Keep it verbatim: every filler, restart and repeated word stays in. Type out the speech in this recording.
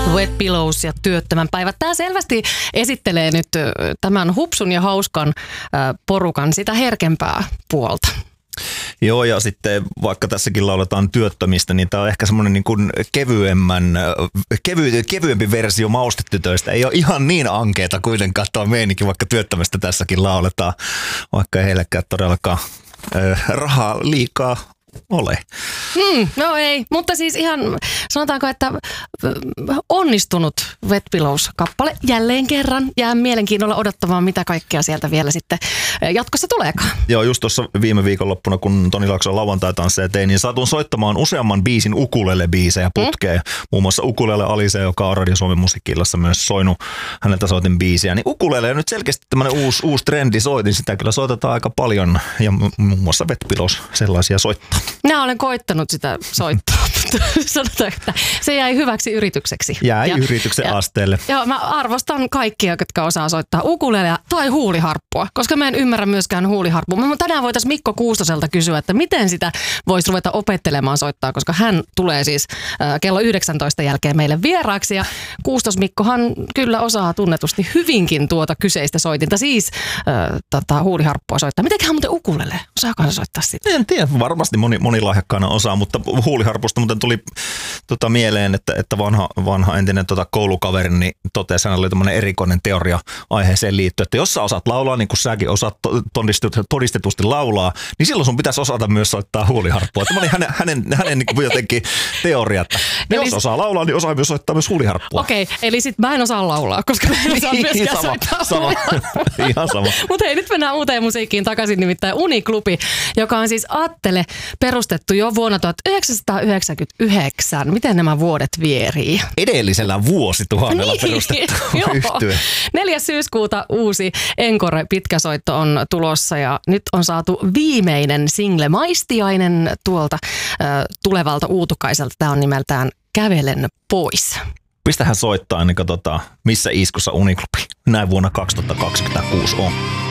Wet Pillows ja työttömän päivät. Tämä selvästi esittelee nyt tämän hupsun ja hauskan porukan sitä herkempää puolta. Joo, ja sitten vaikka tässäkin lauletaan työttömistä, niin tämä on ehkä semmoinen niin kuin kevyemmän, kevy, kevyempi versio maustetytöistä. Ei ole ihan niin ankeeta kuitenkaan tuo meininki, vaikka työttömästä tässäkin lauletaan, vaikka ei heillekään todellakaan äh, rahaa liikaa ole. Hmm, no ei, mutta siis ihan sanotaanko, että onnistunut Wet Pillows-kappale jälleen kerran. Jää mielenkiinnolla odottamaan, mitä kaikkea sieltä vielä sitten jatkossa tuleekaan. Joo, just tuossa viime viikonloppuna, kun Toni Laakson lauantai-tansseja tein, niin saatuin soittamaan useamman biisin ukulele-biisejä putkeen. Hmm. Muun muassa Ukulele Alise, joka on Radio Suomen musiikki-illassa myös soinut, häneltä soitin biisiä. Niin ukulele on nyt selkeästi tämmöinen uusi, uusi trendi, soitin sitä kyllä soitetaan aika paljon ja muun muassa Wet Pillows sellaisia soittaa. Minä olen koittanut sitä soittaa, mutta sanotaan, että se jäi hyväksi yritykseksi. Jäi ja, yrityksen ja, asteelle. Joo, mä arvostan kaikkia, jotka osaa soittaa ukulelea tai huuliharppua, koska mä en ymmärrä myöskään huuliharppua. Mutta tänään voitaisiin Mikko Kuustoselta kysyä, että miten sitä voisi ruveta opettelemaan soittaa, koska hän tulee siis äh, kello yhdeksäntoista jälkeen meille vieraaksi. Ja Kuustos Mikkohan kyllä osaa tunnetusti hyvinkin tuota kyseistä soitinta, siis äh, tota, huuliharppua soittaa. Mitenköhän muuten ukulele? Osaako hän soittaa sitä? En tiedä, varmasti moni, moni lahjakkaana osaa, mutta huuliharpusta muuten tuli tota, mieleen, että, että vanha, vanha entinen tota, koulukaveri niin totesi, hänellä oli tämmöinen erikoinen teoria aiheeseen liittyen, että jos sä osaat laulaa, niin kuin säkin osaat todistetusti laulaa, niin silloin sun pitäisi osata myös soittaa huuliharppua. Tämä oli hänen, hänen, hänen niin jotenkin teoria, että eli jos osaa laulaa, niin osaa myös soittaa myös huuliharppua. Okei, okay, eli sit mä en osaa laulaa, koska mä en osaa myöskään sama, soittaa sama. Ihan sama. Mutta hei, nyt mennään uuteen musiikkiin takaisin, nimittäin Uniklubi, joka on siis Attele perustettu jo vuonna tuhatyhdeksänsataayhdeksänkymmentäyhdeksän. Miten nämä vuodet vierii? Edellisellä vuosituhannella niin, perustettu yhtye. neljäs syyskuuta uusi Encore-pitkäsoitto on tulossa ja nyt on saatu viimeinen single Maistiainen tuolta äh, tulevalta uutukaiselta. Tämä on nimeltään Kävelen pois. Pistähän soittaa, niin katsotaan, missä iskussa Uniklubi näin vuonna kaksituhattakaksikymmentäkuusi on.